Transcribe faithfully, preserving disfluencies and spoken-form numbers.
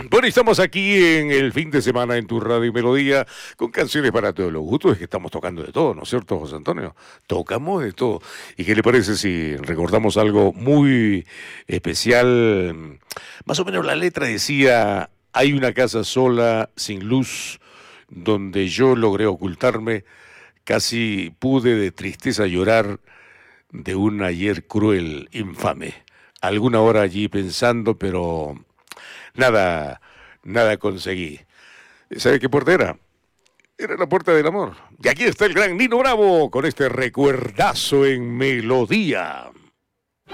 Bueno, estamos aquí en el fin de semana en tu Radio Melodía con canciones para todos los gustos. Es que estamos tocando de todo, ¿no es cierto, José Antonio? Tocamos de todo. ¿Y qué le parece si recordamos algo muy especial? Más o menos la letra decía, hay una casa sola, sin luz, donde yo logré ocultarme, casi pude de tristeza llorar de un ayer cruel, infame. Alguna hora allí pensando, pero nada, nada conseguí. ¿Sabe qué puerta era? Era la puerta del amor. Y aquí está el gran Nino Bravo con este recuerdazo en melodía.